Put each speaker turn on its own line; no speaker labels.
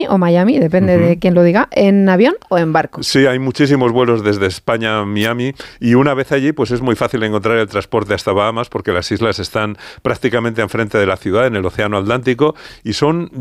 o Miami, depende de quién lo diga, en avión o en barco.
Sí, hay muchísimos vuelos desde España a Miami y una vez allí pues es muy fácil encontrar el transporte hasta Bahamas porque las islas están prácticamente enfrente de la ciudad, en el Océano Atlántico, y son